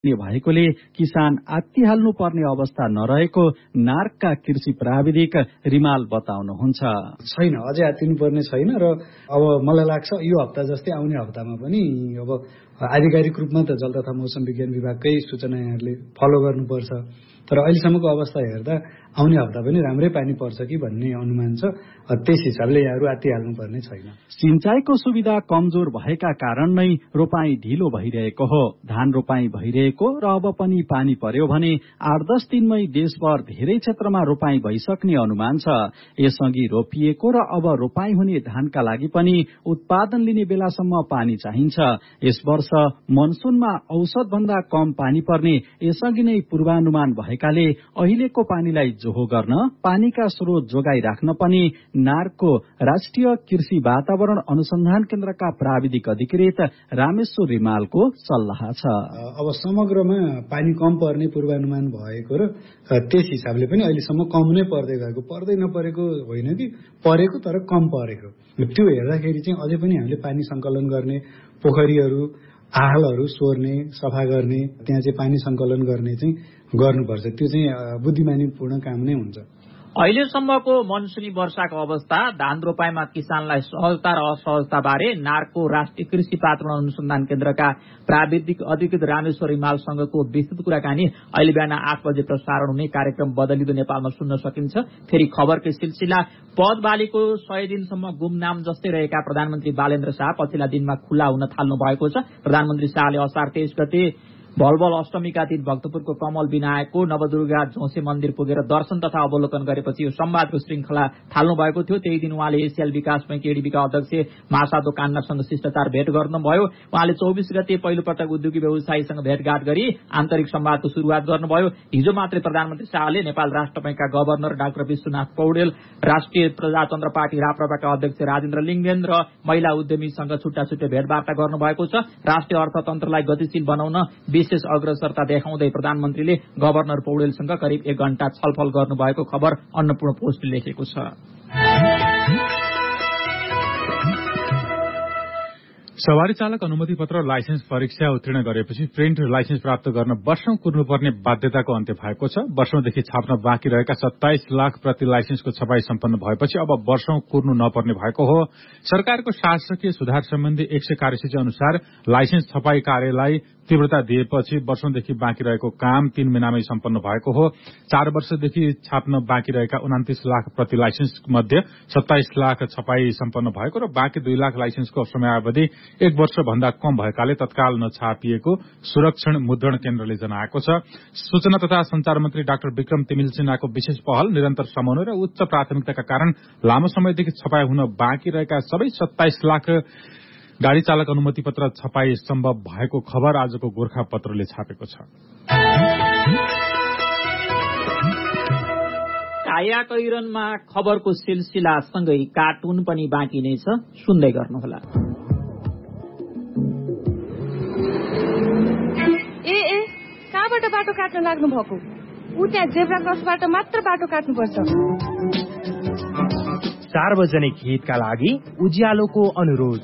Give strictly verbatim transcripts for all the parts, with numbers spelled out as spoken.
भएकोले किसान आत्तिहाल्नु पर्ने अवस्था नरहेको नार्कका कृषि प्राविधिक रिमाल बताउनुहुन्छ। छैन, अझै आत्तिनु पर्ने छैन र अब मलाई लाग्छ यो हप्ता जस्तै आउने हप्तामा पनि अब आधिकारिक रूपमा त जल तथा मौसम विज्ञान विभागकै सूचना यहाँहरूले फलो गर्नुपर्छ, तर अहिलेसम्मको अवस्था हेर्दा आउने हप्ता पनि राम्रै पानी पर्छ कि भन्ने अनुमान छ। त्यस हिसाबले यहाँहरू आत्तिहाल्नु पर्ने छैन। सिंचाईको सुविधा कमजोर भएका कारण नै रोपाई ढिलो भइरहेको हो। धान रोपाई भइरहेको र अब पनि पानी पर्यो भने आठ दस दिनमै देशभर धेरै क्षेत्रमा रोपाई भइसक्ने अनुमान छ। यसअघि रोपिएको र अब रोपाई हुने धानका लागि पनि उत्पादन लिने बेलासम्म पानी चाहिन्छ। यस वर्ष मनसुनमा औसत भन्दा कम पानी पर्ने यसअघि नै पूर्वानुमान भएकाले अहिलेको पानीलाई जोहो गर्न पानीका स्रोत जोगाइराख्न पनि नार्कको राष्ट्रिय कृषि वातावरण अनुसन्धान केन्द्रका प्राविधिक अधिकृत रामेश्वर रिमालको सल्लाह छ। अब समग्रमा पानी कम पर्ने पूर्वानुमान भएको र त्यस हिसाबले पनि अहिलेसम्म कम नै पर्दै गएको, पर्दै नपरेको होइन कि परेको तर कम परेको, त्यो हेर्दाखेरि चाहिँ अझै पनि हामीले पानी सङ्कलन गर्ने पोखरीहरू आहालहरू सोर्ने सफा गर्ने त्यहाँ चाहिँ पानी सङ्कलन गर्ने चाहिँ गर्नुपर्छ। त्यो चाहिँ बुद्धिमानीपूर्ण काम नै हुन्छ। अहिलेसम्मको मनसुनी वर्षाको अवस्था, धान रोपाईमा किसानलाई सहजता र असहजता बारे नार्कको राष्ट्रिय कृषि वातावरण अनुसन्धान केन्द्रका प्राविधिक अधिकृत रामेश्वर रिमालसँगको विस्तृत कुराकानी अहिले बिहान आठ बजे प्रसारण हुने कार्यक्रम बदलिँदो नेपालमा सुन्न सकिन्छ। फेरि खबरकै सिलसिला, पद बालीको सय दिनसम्म गुमनाम जस्तै रहेका प्रधानमन्त्री बालेन्द्र शाह पछिल्ला दिनमा खुला हुन थाल्नु भएको छ। प्रधानमन्त्री शाहले असार तेइस गते भलभल अष्टमीका दिन भक्तपुरको कमल विनायकको नवदुर्गा झौसे मन्दिर पुगेर दर्शन तथा अवलोकन गरेपछि यो संवादको श्रृङ्खला थाल्नु भएको थियो। त्यही दिन उहाँले एसियल विकास बैंक एडीबीका अध्यक्ष मासादो कान्नासँग शिष्टाचार भेट गर्नुभयो। उहाँले चौबिस गते पहिलो पटक उद्योगी व्यवसायीसँग भेटघाट गरी आन्तरिक संवादको शुरूआत गर्नुभयो। हिजो मात्रै प्रधानमन्त्री शाहले नेपाल राष्ट्र बैंकका गभर्नर डाक्टर विश्वनाथ पौडेल, राष्ट्रिय प्रजातन्त्र पार्टी राप्रपाका अध्यक्ष राजेन्द्र लिङ्गदेन र महिला उद्यमीसँग छुट्टा छुट्टै भेटवार्ता गर्नुभएको छ। राष्ट्रिय अर्थतन्त्रलाई गतिशील बनाउन विशेष अग्रसरता देखाउँदै प्रधानमन्त्रीले गभर्नर पौडेलसँग करिब एक घण्टा छलफल गर्नुभएको खबर अन्नपूर्ण पोस्टले लेखेको छ। सवारी चालक अनुमति पत्र लाइसेन्स परीक्षा उत्तीर्ण गरेपछि प्रिन्ट लाइसेन्स प्राप्त गर्न वर्षौं कुर्नुपर्ने बाध्यताको अन्त्य भएको छ। वर्षौंदेखि छाप्न बाँकी रहेका सत्ताइस लाख प्रति लाइसेन्सको छपाई सम्पन्न भएपछि अब वर्षौं कुर्नु नपर्ने भएको हो। सरकारको शासकीय सुधार सम्बन्धी एक सय कार्यसूची अनुसार लाइसेन्स छपाई कार्यलाई तीव्रता दिएपछि वर्षौंदेखि बाँकी रहेको काम तीन महिनामै सम्पन्न भएको हो। चार वर्षदेखि छाप्न बाँकी रहेका उनातिस लाख प्रति लाइसेन्स मध्ये सत्ताइस लाख छपाई सम्पन्न भएको र बाँकी दुई लाख लाइसेन्सको समयावधि एक वर्ष भन्दा कम भएकाले तत्काल नछापिएको सुरक्षण मुद्रण केन्द्रले जनाएको छ। सूचना तथा संचार मन्त्री डाक्टर विक्रम तिमिल सिन्हाको विशेष पहल, निरन्तर समन्वय र उच्च प्राथमिकताका कारण लामो समयदेखि छपाई हुन बाँकी रहेका सबै सत्ताइस लाख गाड़ी चालक अनुमति पत्र छपाई सम्भव भएको खबर आजको गोर्खापत्रले छापेको छ। काया कैरनमा खबरको सिलसिलासँगै कार्टुन पनि बाँकी नै छ, सुन्दै गर्नुहोला। ए ए कहाँबाट बाटो काट्न लाग्नु भएको? उ त्यहाँ जेब्रा क्रसबाट मात्र बाटो काट्नुपर्छ। सार्वजनिक हितका लागि उज्यालोको अनुरोध।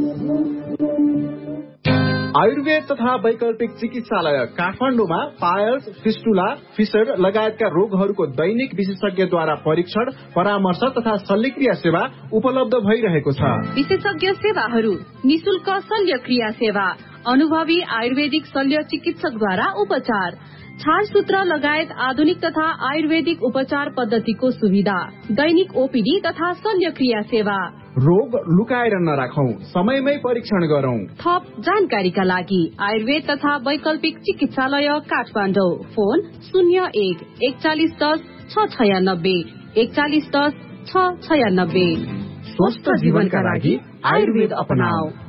आयुर्वेद तथा वैकल्पिक चिकित्सालय काठमाडौँमा पायल्स, फिस्टुला, फिसर लगायतका रोगहरूको दैनिक विशेषज्ञद्वारा परीक्षण, परामर्श तथा शल्यक्रिया सेवा उपलब्ध भइरहेको छ। विशेषज्ञ सेवाहरू, निशुल्क शल्यक्रिया सेवा, अनुभवी आयुर्वेदिक शल्य चिकित्सकद्वारा उपचार, छालसूत्र लगायत आधुनिक तथा आयुर्वेदिक उपचार पद्धतिको सुविधा, दैनिक ओपीडी तथा शल्यक्रिया सेवा। रोग लुकाएर नराखौं, समयमै परीक्षण गरौं। थप जानकारीका लागि आयुर्वेद तथा वैकल्पिक चिकित्सालय काठमाडौँ, फोन शून्य एक एकचालिस दस छ छयानब्बे एकचालिस दस छ छयानब्बे। स्वस्थ जीवनका लागि आयुर्वेद अपनाऊ।